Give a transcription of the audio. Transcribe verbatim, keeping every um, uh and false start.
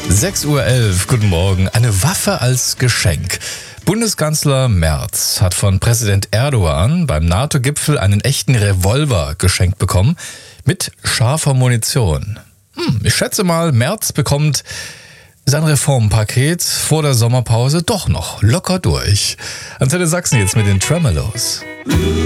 sechs Uhr elf, guten Morgen. Eine Waffe als Geschenk. Bundeskanzler Merz hat von Präsident Erdogan beim NATO-Gipfel einen echten Revolver geschenkt bekommen mit scharfer Munition. Hm, ich schätze mal, Merz bekommt sein Reformpaket vor der Sommerpause doch noch locker durch. Antenne Sachsen jetzt mit den Tremolos.